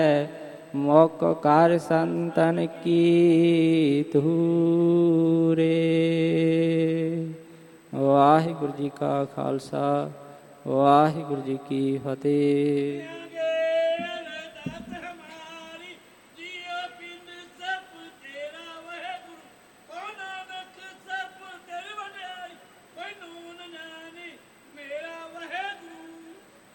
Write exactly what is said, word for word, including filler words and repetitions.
ਮੁਖ ਕਰ ਸੰਤਨ ਕੀ ਧੂਰੇ। ਵਾਹਿਗੁਰੂ ਜੀ ਕਾ ਖਾਲਸਾ, ਵਾਹਿਗੁਰੂ ਜੀ ਕੀ ਫਤਿਹ।